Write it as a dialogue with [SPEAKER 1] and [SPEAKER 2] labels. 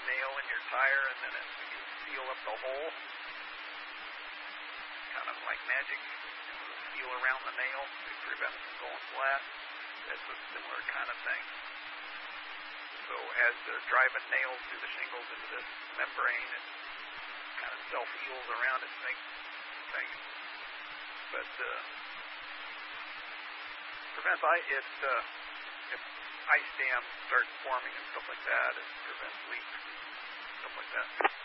[SPEAKER 1] nail in your tire, and then you seal up the hole. Kind of like magic. Seal around the nail to prevent it from going flat. That's a similar kind of thing. So as they're driving nails through the shingles into this membrane, it kind of self-heals around its thing. But prevents if ice dams start forming and stuff like that, it prevents leaks and stuff like that.